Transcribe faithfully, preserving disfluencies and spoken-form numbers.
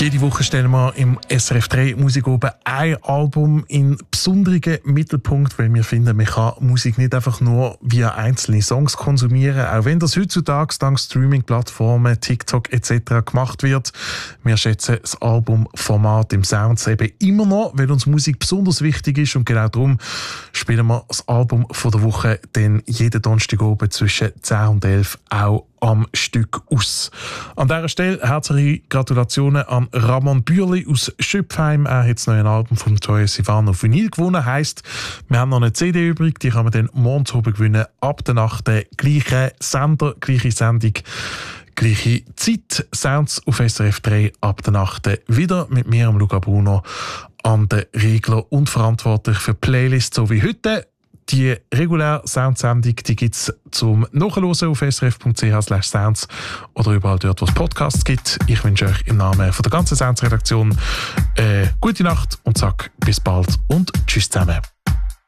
Jede Woche stellen wir im S R F drei Musik oben ein Album in besonderen Mittelpunkt, weil wir finden, man kann Musik nicht einfach nur via einzelne Songs konsumieren, auch wenn das heutzutage dank Streaming-Plattformen, TikTok et cetera gemacht wird. Wir schätzen das Albumformat im Sounds eben immer noch, weil uns Musik besonders wichtig ist, und genau darum spielen wir das Album von der Woche dann jeden Donnerstag oben zwischen zehn und elf auch am Stück aus. An dieser Stelle herzliche Gratulationen an Ramon Bürli aus Schöpfheim. Er hat das neue Album von Troye Sivan auf Vinyl gewonnen. Heisst, wir haben noch eine C D übrig, die kann man dann morgens oben gewinnen, ab der Nacht. Gleiche Sender, gleiche Sendung, gleiche Zeit. Sounds auf S R F drei ab der Nacht. Wieder mit mir, Luca Bruno, an den Regler und verantwortlich für Playlists, so wie heute. Die reguläre Soundsendung gibt es zum Nachhören auf s r f punkt c h slash sounds oder überall dort, wo es Podcasts gibt. Ich wünsche euch im Namen von der ganzen Sounds-Redaktion äh, gute Nacht und sage bis bald und tschüss zusammen.